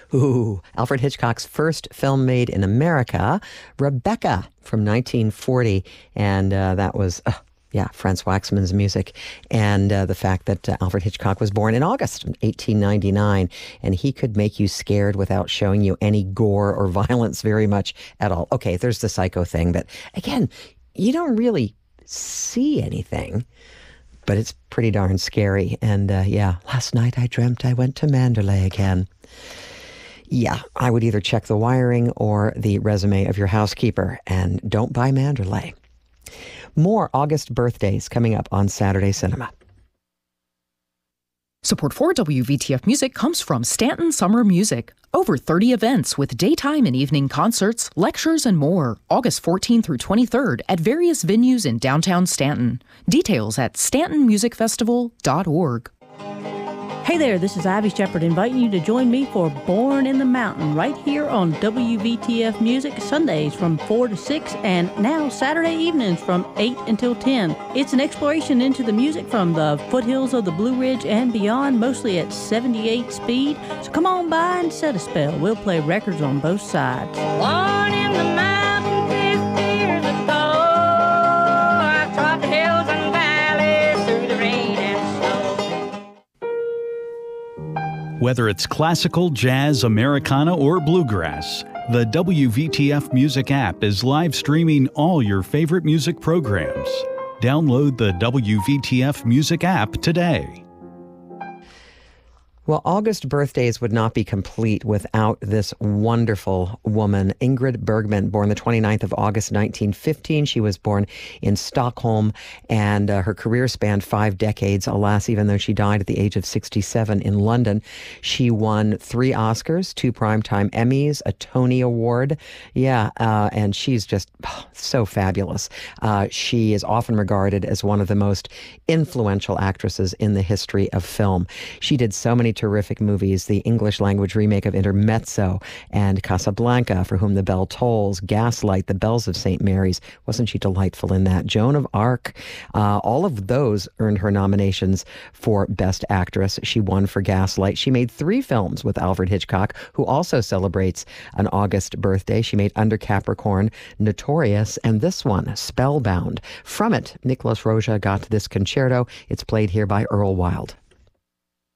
Ooh, Alfred Hitchcock's first film made in America, Rebecca, from 1940. And that was, Franz Waxman's music. And the fact that Alfred Hitchcock was born in August 1899, and he could make you scared without showing you any gore or violence very much at all. Okay, there's the Psycho thing, but again, you don't really see anything. But it's pretty darn scary. And last night I dreamt I went to Manderley again. Yeah, I would either check the wiring or the resume of your housekeeper, and don't buy Manderley. More August birthdays coming up on Saturday Cinema. Support for WVTF Music comes from Stanton Summer Music. Over 30 events with daytime and evening concerts, lectures, and more. August 14th through 23rd at various venues in downtown Stanton. Details at stantonmusicfestival.org. Hey there, this is Ivy Shepherd inviting you to join me for Born in the Mountain right here on WVTF Music, Sundays from 4 to 6 and now Saturday evenings from 8 until 10. It's an exploration into the music from the foothills of the Blue Ridge and beyond, mostly at 78 speed. So come on by and set a spell. We'll play records on both sides. Born in the mountain 50 years ago, I trod the hills and valleys through the rain and snow. Whether it's classical, jazz, Americana, or bluegrass, the WVTF Music app is live streaming all your favorite music programs. Download the WVTF Music app today. Well, August birthdays would not be complete without this wonderful woman, Ingrid Bergman, born the 29th of August, 1915. She was born in Stockholm, and her career spanned 5 decades. Alas, even though she died at the age of 67 in London, she won 3 Oscars, 2 Primetime Emmys, a Tony Award. And she's just so fabulous. She is often regarded as one of the most influential actresses in the history of film. She did so many terrific movies, the English language remake of Intermezzo and Casablanca, For Whom the Bell Tolls, Gaslight, The Bells of St. Mary's. Wasn't she delightful in that? Joan of Arc. All of those earned her nominations for Best Actress. She won for Gaslight. She made 3 films with Alfred Hitchcock, who also celebrates an August birthday. She made Under Capricorn, Notorious, and this one, Spellbound. From it, Nicholas Roja got this concerto. It's played here by Earl Wild.